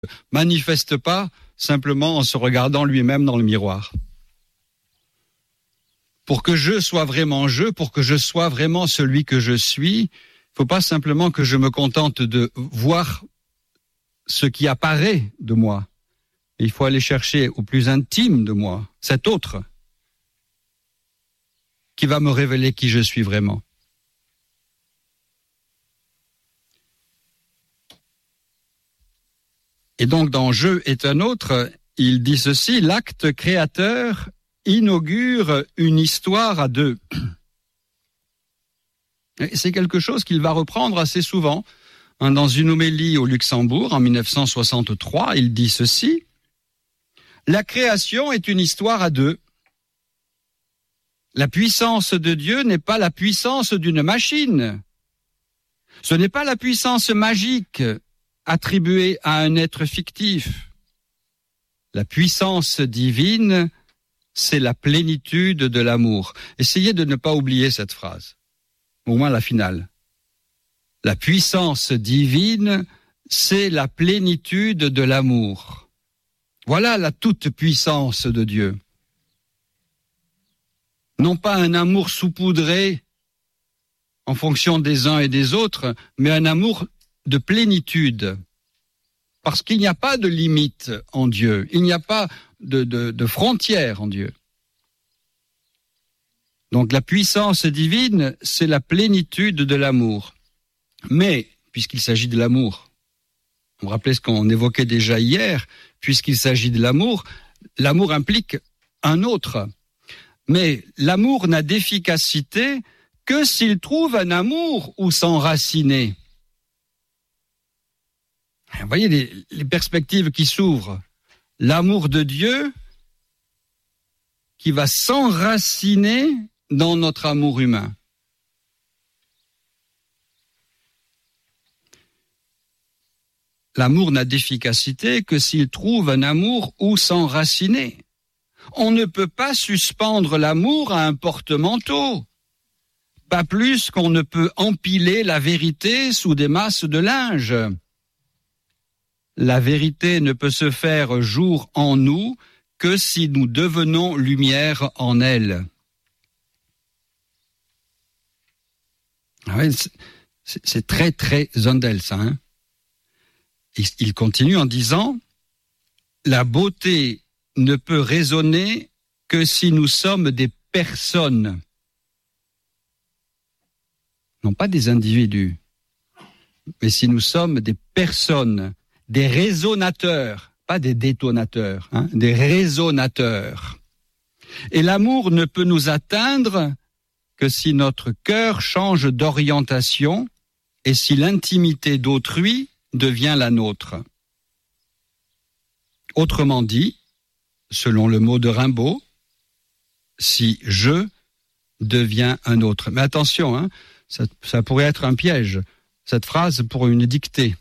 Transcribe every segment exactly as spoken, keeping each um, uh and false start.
manifeste pas simplement en se regardant lui-même dans le miroir. Pour que je sois vraiment je, pour que je sois vraiment celui que je suis, il ne faut pas simplement que je me contente de voir ce qui apparaît de moi. Il faut aller chercher au plus intime de moi, cet autre, qui va me révéler qui je suis vraiment. Et donc, dans « Je est un autre », il dit ceci, l'acte créateur inaugure une histoire à deux. Et c'est quelque chose qu'il va reprendre assez souvent. Dans une homélie au Luxembourg, en dix-neuf cent soixante-trois, il dit ceci, « La création est une histoire à deux. La puissance de Dieu n'est pas la puissance d'une machine. Ce n'est pas la puissance magique attribuée à un être fictif. La puissance divine, c'est la plénitude de l'amour. » Essayez de ne pas oublier cette phrase, au moins la finale. La puissance divine, c'est la plénitude de l'amour. Voilà la toute-puissance de Dieu. Non pas un amour saupoudré en fonction des uns et des autres, mais un amour de plénitude. Parce qu'il n'y a pas de limite en Dieu, il n'y a pas de, de, de frontières en Dieu. Donc la puissance divine, c'est la plénitude de l'amour. Mais, puisqu'il s'agit de l'amour, on me rappelait ce qu'on évoquait déjà hier, puisqu'il s'agit de l'amour, l'amour implique un autre. Mais l'amour n'a d'efficacité que s'il trouve un amour où s'enraciner. Vous voyez les, les perspectives qui s'ouvrent. L'amour de Dieu qui va s'enraciner dans notre amour humain. L'amour n'a d'efficacité que s'il trouve un amour où s'enraciner. On ne peut pas suspendre l'amour à un porte-manteau, pas plus qu'on ne peut empiler la vérité sous des masses de linge. La vérité ne peut se faire jour en nous que si nous devenons lumière en elle. C'est très très Zundel ça. Hein, il continue en disant « La beauté ne peut résonner que si nous sommes des personnes. » Non pas des individus, mais si nous sommes des personnes, des résonateurs, pas des détonateurs, hein, des résonateurs. Et l'amour ne peut nous atteindre que si notre cœur change d'orientation et si l'intimité d'autrui devient la nôtre. Autrement dit, selon le mot de Rimbaud, si je deviens un autre. Mais attention, hein, ça, ça pourrait être un piège, cette phrase pour une dictée.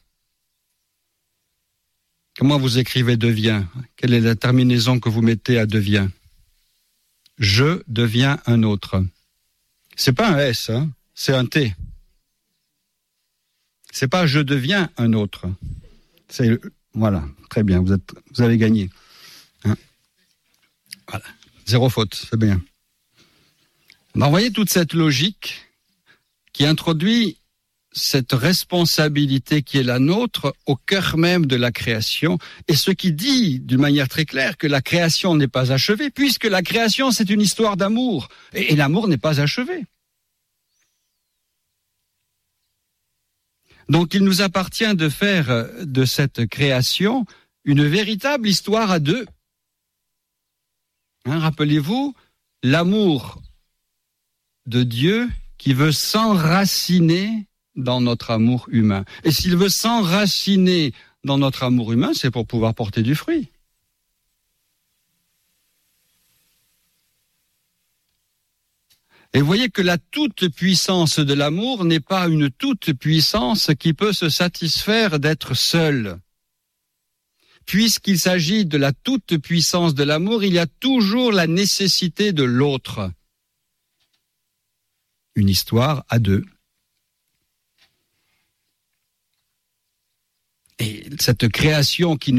Comment vous écrivez devient? Quelle est la terminaison que vous mettez à devient? Je deviens un autre. C'est pas un S, hein, c'est un T. C'est pas je deviens un autre. C'est voilà, très bien, vous êtes, vous avez gagné. Hein, voilà, zéro faute, c'est bien. Donc, vous voyez toute cette logique qui introduit cette responsabilité qui est la nôtre au cœur même de la création, et ce qui dit d'une manière très claire que la création n'est pas achevée, puisque la création c'est une histoire d'amour, et, et l'amour n'est pas achevé. Donc il nous appartient de faire de cette création une véritable histoire à deux. Hein, rappelez-vous, l'amour de Dieu qui veut s'enraciner dans notre amour humain. Et s'il veut s'enraciner dans notre amour humain, c'est pour pouvoir porter du fruit. Et vous voyez que la toute-puissance de l'amour n'est pas une toute-puissance qui peut se satisfaire d'être seule. Puisqu'il s'agit de la toute-puissance de l'amour, il y a toujours la nécessité de l'autre. Une histoire à deux. Et cette création qui